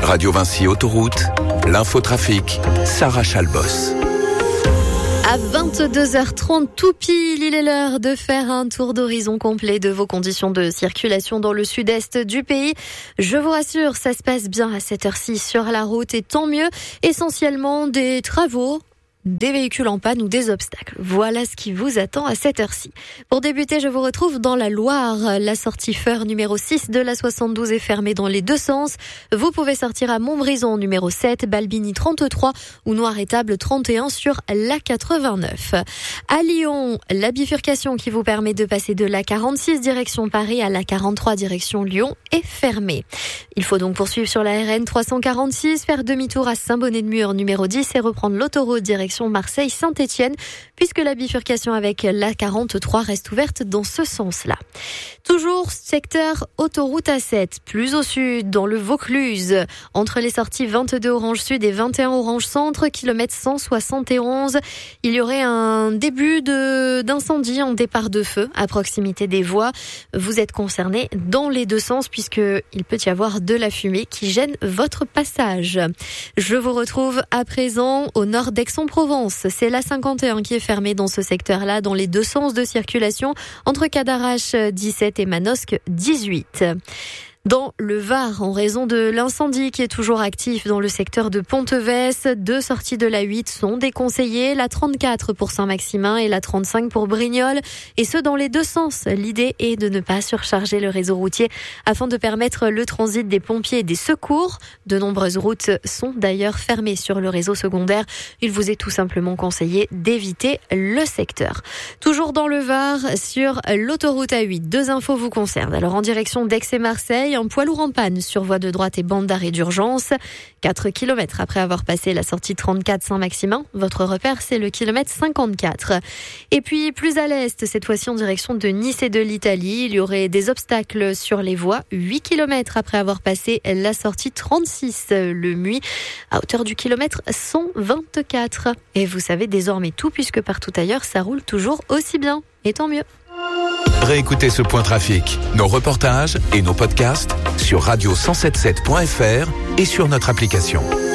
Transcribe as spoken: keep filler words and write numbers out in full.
Radio Vinci Autoroute, l'infotrafic, Sarah Chalbos. À vingt-deux heures trente tout pile, il est l'heure de faire un tour d'horizon complet de vos conditions de circulation dans le sud-est du pays. Je vous rassure, ça se passe bien à cette heure-ci sur la route et tant mieux, essentiellement des travaux, des véhicules en panne ou des obstacles. Voilà ce qui vous attend à cette heure-ci. Pour débuter, je vous retrouve dans la Loire. La sortie Feur numéro six de la soixante-douze est fermée dans les deux sens. Vous pouvez sortir à Montbrison numéro sept, Balbini trente-trois ou Noir-Étable trente et un sur l'A quatre-vingt-neuf. À Lyon, la bifurcation qui vous permet de passer de l'A quarante-six direction Paris à l'A quarante-trois direction Lyon est fermée. Il faut donc poursuivre sur la R N trois cent quarante-six, faire demi-tour à Saint-Bonnet-de-Mur numéro dix et reprendre l'autoroute direction Marseille-Saint-Étienne, puisque la bifurcation avec l'A quarante-trois reste ouverte dans ce sens-là. Toujours secteur autoroute A sept, plus au sud, dans le Vaucluse, entre les sorties vingt-deux Orange Sud et vingt et un Orange Centre, kilomètre cent soixante et onze. Il y aurait un début de, d'incendie en départ de feu à proximité des voies. Vous êtes concerné dans les deux sens, puisqu'il peut y avoir de la fumée qui gêne votre passage. Je vous retrouve à présent au nord d'Aix-en-Provence. C'est l'A cinquante et un qui est fermée dans ce secteur-là, dans les deux sens de circulation, entre Cadarache dix-sept et Manosque dix-huit. Dans le Var, en raison de l'incendie qui est toujours actif dans le secteur de Ponteves, deux sorties de l'A huit sont déconseillées, la trente-quatre pour Saint-Maximin et la trente-cinq pour Brignoles, et ce dans les deux sens. L'idée est de ne pas surcharger le réseau routier afin de permettre le transit des pompiers et des secours. De nombreuses routes sont d'ailleurs fermées sur le réseau secondaire. Il vous est tout simplement conseillé d'éviter le secteur. Toujours dans le Var, sur l'autoroute A huit, deux infos vous concernent. Alors en direction d'Aix et Marseille, un poids lourd en panne sur voie de droite et bande d'arrêt d'urgence. quatre kilomètres après avoir passé la sortie trente-quatre Saint-Maximin. Votre repère, c'est le kilomètre cinquante-quatre. Et puis, plus à l'est, cette fois-ci en direction de Nice et de l'Italie, il y aurait des obstacles sur les voies. huit kilomètres après avoir passé la sortie trente-six Le Muy, à hauteur du kilomètre cent vingt-quatre. Et vous savez désormais tout, puisque partout ailleurs, ça roule toujours aussi bien. Et tant mieux. Réécoutez ce point trafic, nos reportages et nos podcasts sur radio cent soixante-dix-sept point f r et sur notre application.